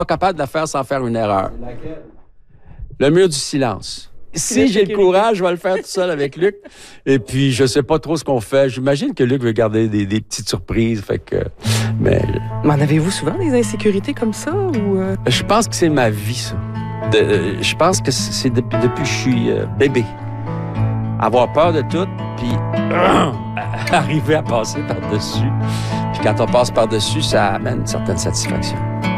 pas capable de la faire sans faire une erreur. Le mur du silence. Si j'ai le courage, je vais le faire tout seul avec Luc. Et puis, je sais pas trop ce qu'on fait. J'imagine que Luc veut garder des petites surprises. Fait que, mais En avez-vous souvent des insécurités comme ça? Ou je pense que c'est ma vie, ça. Je pense que c'est depuis que je suis bébé. Avoir peur de tout, puis arriver à passer par-dessus. Puis quand on passe par-dessus, ça amène une certaine satisfaction.